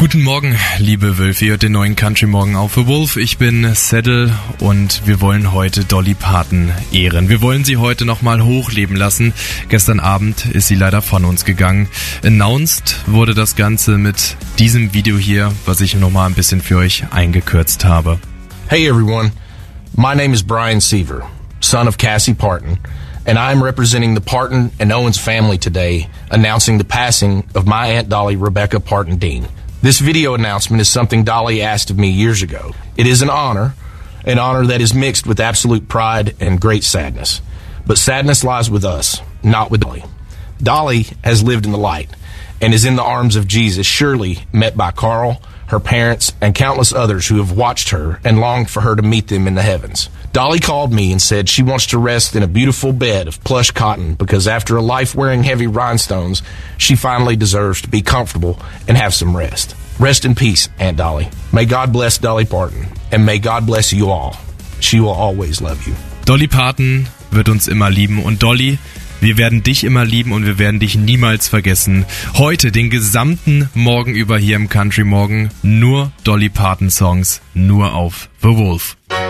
Guten Morgen, liebe Wölfe, ihr hört den neuen Country Morgen auf The Wolf. Ich bin Saddle und wir wollen heute Dolly Parton ehren. Wir wollen sie heute nochmal hochleben lassen. Gestern Abend ist sie leider von uns gegangen. Announced wurde das Ganze mit diesem Video hier, was ich nochmal ein bisschen für euch eingekürzt habe. Hey everyone, my name is Brian Seaver, son of Cassie Parton, and I am representing the Parton and Owens family today, announcing the passing of my Aunt Dolly Rebecca Parton Dean. This video announcement is something Dolly asked of me years ago. It is an honor that is mixed with absolute pride and great sadness. But sadness lies with us, not with Dolly. Dolly has lived in the light and is in the arms of Jesus, surely met by Carl, her parents, and countless others who have watched her and longed for her to meet them in the heavens. Dolly called me and said she wants to rest in a beautiful bed of plush cotton because after a life wearing heavy rhinestones, she finally deserves to be comfortable and have some rest. Rest in peace, Aunt Dolly. May God bless Dolly Parton and may God bless you all. She will always love you. Dolly Parton wird uns immer lieben und Dolly, wir werden dich immer lieben und wir werden dich niemals vergessen. Heute, den gesamten Morgen über hier im Country Morgen, nur Dolly Parton Songs, nur auf The Wolf.